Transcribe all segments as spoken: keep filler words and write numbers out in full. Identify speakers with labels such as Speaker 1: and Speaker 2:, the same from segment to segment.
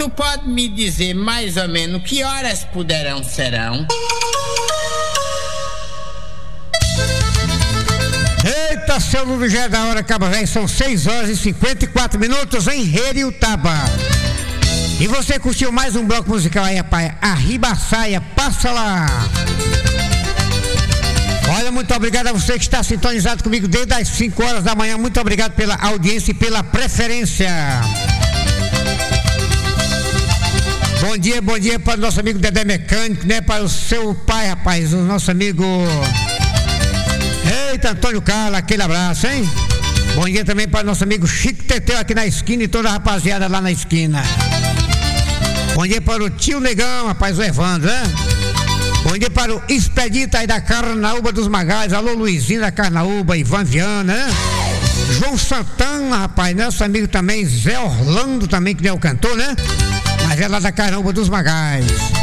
Speaker 1: tu pode me dizer mais ou menos que horas puderão serão?
Speaker 2: Eita, seu Lulu, já é da hora, caba velho. São seis horas e cinquenta e quatro minutos em Heriutaba. E você curtiu mais um bloco musical aí, rapaz? Arriba a saia, passa lá. Olha, muito obrigado a você que está sintonizado comigo desde as cinco horas da manhã. Muito obrigado pela audiência e pela preferência. Bom dia, bom dia para o nosso amigo Dedé Mecânico, né? Para o seu pai, rapaz, o nosso amigo... Eita, Antônio Carlos, aquele abraço, hein? Bom dia também para o nosso amigo Chico Teteu aqui na esquina e toda a rapaziada lá na esquina. Bom dia para o tio Negão, rapaz, o Evandro, né? Bom dia para o Expedito aí da Carnaúba dos Magais. Alô, Luizinho da Carnaúba, Ivan Viana, né? João Santana, rapaz, nosso amigo também, Zé Orlando também, que nem é o cantor, né? Mas é lá da Carnaúba dos Magais.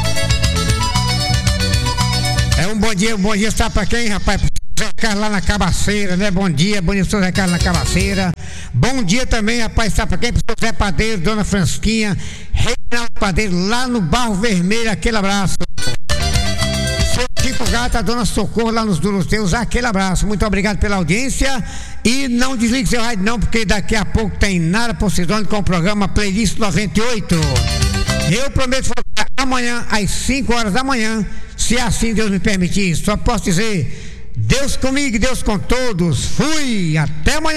Speaker 2: É um bom dia, um bom dia, sabe pra quem, rapaz? Zé Carlos lá na Cabaceira, né? Bom dia, bom dia, Zé Carlos na Cabaceira. Bom dia também, rapaz, sabe pra quem? Pro Zé Padeiro, Dona Fransquinha, Reinaldo Padeiro, lá no Barro Vermelho, aquele abraço. Seu Chico Gato, a Dona Socorro lá nos Duros Teus, aquele abraço. Muito obrigado pela audiência. E não desligue seu rádio não, porque daqui a pouco tem Nara Posidone com o programa Playlist noventa e oito. Eu prometo falar amanhã às cinco horas da manhã, se assim Deus me permitir. Só posso dizer, Deus comigo e Deus com todos. Fui, até amanhã.